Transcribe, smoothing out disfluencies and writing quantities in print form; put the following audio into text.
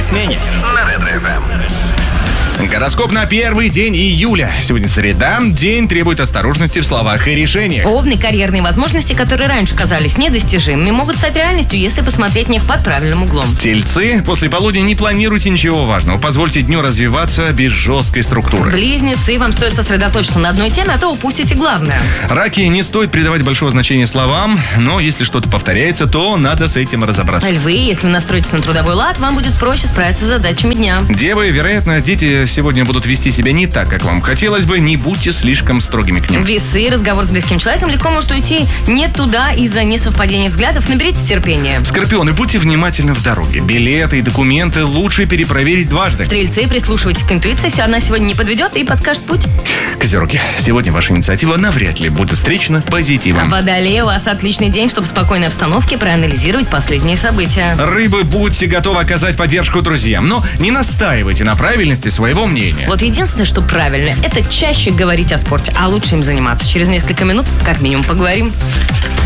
смене» на Ретро-ФМ. Гороскоп на первый день июля. Сегодня среда. День требует осторожности в словах и решениях. Овны, карьерные возможности, которые раньше казались недостижимыми, могут стать реальностью, если посмотреть на них под правильным углом. Тельцы, после полудня не планируйте ничего важного. Позвольте дню развиваться без жесткой структуры. Близнецы, вам стоит сосредоточиться на одной теме, а то упустите главное. Раки, не стоит придавать большого значения словам, но если что-то повторяется, то надо с этим разобраться. Львы, если настроитесь на трудовой лад, вам будет проще справиться с задачами дня. Девы, вероятно, дети сегодня будут вести себя не так, как вам хотелось бы. Не будьте слишком строгими к ним. Весы, разговор с близким человеком легко может уйти не туда из-за несовпадения взглядов. Наберите терпения. Скорпионы, будьте внимательны в дороге. Билеты и документы лучше перепроверить дважды. Стрельцы, прислушивайтесь к интуиции, она сегодня не подведет и подскажет путь. Козероги, сегодня ваша инициатива навряд ли будет встречена позитивом. Водолеи, у вас отличный день, чтобы в спокойной обстановке проанализировать последние события. Рыбы, будьте готовы оказать поддержку друзьям, но не настаивайте на правильности своего мнения. Вот единственное, что правильно, это чаще говорить о спорте, а лучше им заниматься. Через несколько минут как минимум поговорим.